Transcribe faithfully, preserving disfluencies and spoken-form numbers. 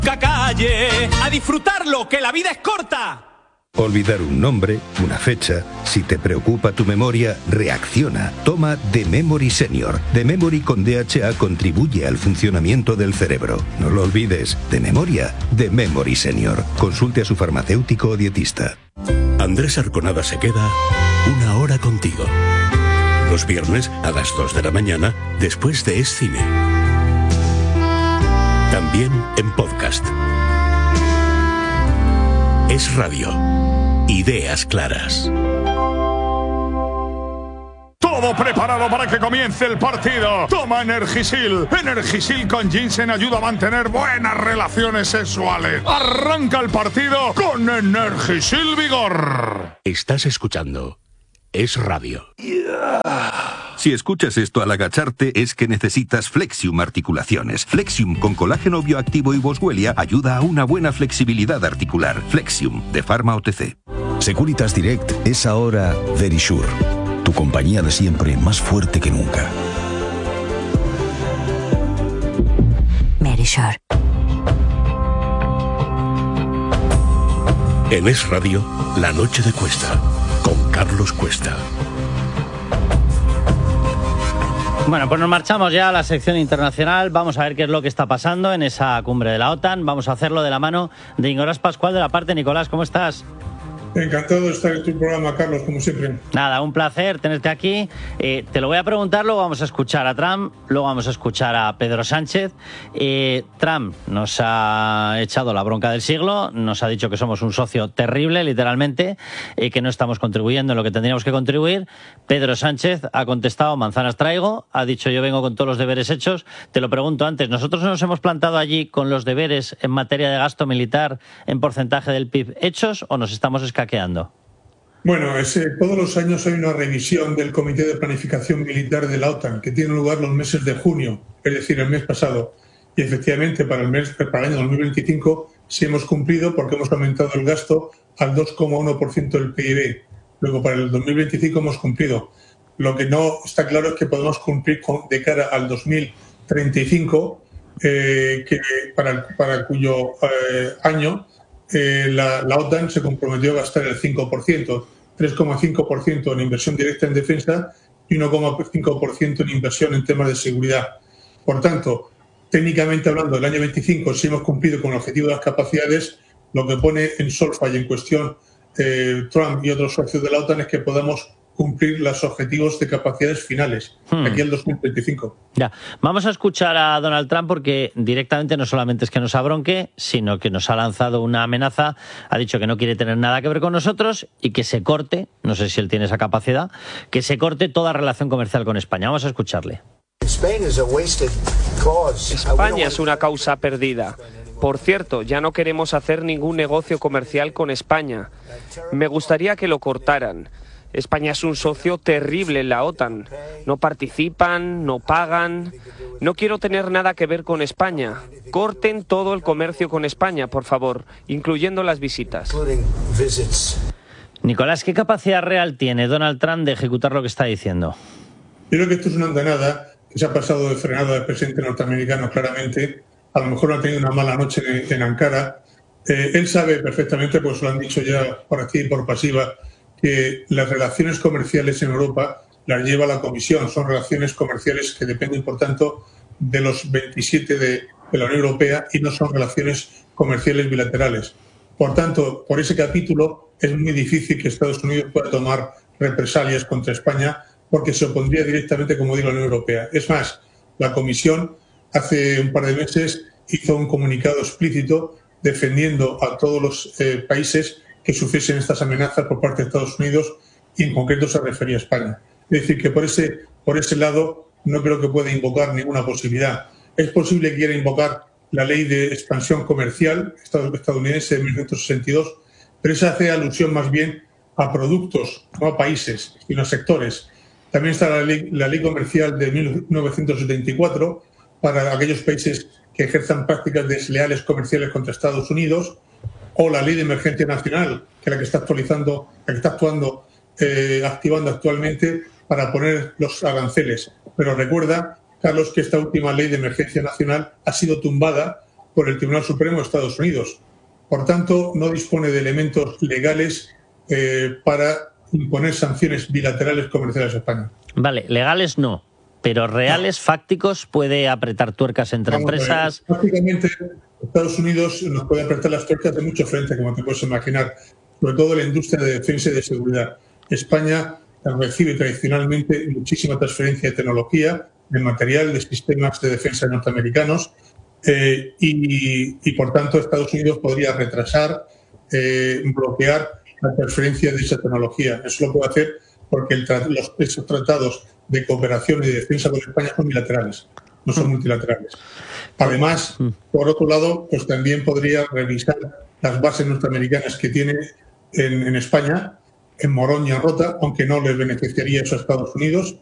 Calle, a disfrutarlo, que la vida es corta. Olvidar un nombre, una fecha. Si te preocupa tu memoria, reacciona. Toma The Memory Senior. The Memory con D H A contribuye al funcionamiento del cerebro. No lo olvides. De memoria, The Memory Senior. Consulte a su farmacéutico o dietista. Andrés Arconada se queda una hora contigo. Los viernes a las dos de la mañana, después de Es Cine. También en podcast. Es Radio. Ideas claras. Todo preparado para que comience el partido. Toma Energisil. Energisil con ginseng ayuda a mantener buenas relaciones sexuales. Arranca el partido con Energisil Vigor. Estás escuchando Es Radio. Si escuchas esto al agacharte es que necesitas Flexium Articulaciones. Flexium con colágeno bioactivo y boswellia ayuda a una buena flexibilidad articular. Flexium de Pharma O T C. Securitas Direct es ahora Verisure, tu compañía de siempre más fuerte que nunca. Verisure. En Es Radio, La Noche de Cuesta, con Carlos Cuesta. Bueno, pues nos marchamos ya a la sección internacional. Vamos a ver qué es lo que está pasando en esa cumbre de la OTAN. Vamos a hacerlo de la mano de Nicolás Pascual de la parte. Nicolás, ¿cómo estás? Encantado de estar en tu programa, Carlos, como siempre. Nada, un placer tenerte aquí. Eh, te lo voy a preguntar, luego vamos a escuchar a Trump, luego vamos a escuchar a Pedro Sánchez. Eh, Trump nos ha echado la bronca del siglo, nos ha dicho que somos un socio terrible, literalmente, eh, que no estamos contribuyendo en lo que tendríamos que contribuir. Pedro Sánchez ha contestado, manzanas traigo, ha dicho yo vengo con todos los deberes hechos. Te lo pregunto antes, ¿nosotros nos hemos plantado allí con los deberes en materia de gasto militar en porcentaje del P I B hechos o nos estamos escapando? Queando. Bueno, ese, todos los años hay una revisión del Comité de Planificación Militar de la OTAN que tiene lugar los meses de junio, es decir, el mes pasado. Y efectivamente para el mes para el año dos mil veinticinco sí hemos cumplido porque hemos aumentado el gasto al dos coma uno por ciento del P I B. Luego para el dos mil veinticinco hemos cumplido. Lo que no está claro es que podemos cumplir con, de cara al dos mil treinta y cinco, eh, que para, para cuyo eh, año Eh, la, la OTAN se comprometió a gastar el cinco por ciento, tres coma cinco por ciento en inversión directa en defensa y uno coma cinco por ciento en inversión en temas de seguridad. Por tanto, técnicamente hablando, el año veinticinco, si hemos cumplido con el objetivo de las capacidades, lo que pone en solfa y en cuestión eh, Trump y otros socios de la OTAN es que podamos cumplir los objetivos de capacidades finales, hmm. aquí al dos mil veinticinco. Ya, vamos a escuchar a Donald Trump porque directamente no solamente es que nos abronque, sino que nos ha lanzado una amenaza, ha dicho que no quiere tener nada que ver con nosotros y que se corte, no sé si él tiene esa capacidad, que se corte toda relación comercial con España. Vamos a escucharle. España es una causa perdida. Por cierto, ya no queremos hacer ningún negocio comercial con España. Me gustaría que lo cortaran. España es un socio terrible en la OTAN. No participan, no pagan. No quiero tener nada que ver con España. Corten todo el comercio con España, por favor, incluyendo las visitas. Nicolás, ¿qué capacidad real tiene Donald Trump de ejecutar lo que está diciendo? Yo creo que esto es una andanada que se ha pasado de frenado del presidente norteamericano claramente. A lo mejor no ha tenido una mala noche en, en Ankara. Eh, él sabe perfectamente, pues lo han dicho ya por aquí y por pasiva, que las relaciones comerciales en Europa las lleva la Comisión. Son relaciones comerciales que dependen, por tanto, de los veintisiete de, de la Unión Europea y no son relaciones comerciales bilaterales. Por tanto, por ese capítulo es muy difícil que Estados Unidos pueda tomar represalias contra España porque se opondría directamente, como digo, a la Unión Europea. Es más, la Comisión hace un par de meses hizo un comunicado explícito defendiendo a todos los eh, países que sufriesen estas amenazas por parte de Estados Unidos y en concreto se refería a España. Es decir, que por ese, por ese lado no creo que pueda invocar ninguna posibilidad. Es posible que quiera invocar la ley de expansión comercial estadounidense de mil novecientos sesenta y dos, pero esa hace alusión más bien a productos, no a países, sino a sectores. También está la ley, la ley comercial de mil novecientos setenta y cuatro para aquellos países que ejerzan prácticas desleales comerciales contra Estados Unidos, o la ley de emergencia nacional, que es la que está actualizando, la que está actuando, eh, activando actualmente para poner los aranceles. Pero recuerda, Carlos, que esta última ley de emergencia nacional ha sido tumbada por el Tribunal Supremo de Estados Unidos. Por tanto, no dispone de elementos legales eh, para imponer sanciones bilaterales comerciales a España. Vale, legales no, pero reales, no. fácticos, puede apretar tuercas entre Vamos empresas. Prácticamente Estados Unidos nos puede apretar las tuercas de mucho frente, como te puedes imaginar, sobre todo la industria de defensa y de seguridad. España recibe tradicionalmente muchísima transferencia de tecnología, de material, de sistemas de defensa norteamericanos eh, y, y, por tanto, Estados Unidos podría retrasar, eh, bloquear la transferencia de esa tecnología. Eso lo puede hacer porque el tra los, esos tratados de cooperación y de defensa con España son bilaterales, no son multilaterales. Además, por otro lado, pues también podría revisar las bases norteamericanas que tiene en, en España, en Morón y en Rota, aunque no les beneficiaría eso a Estados Unidos,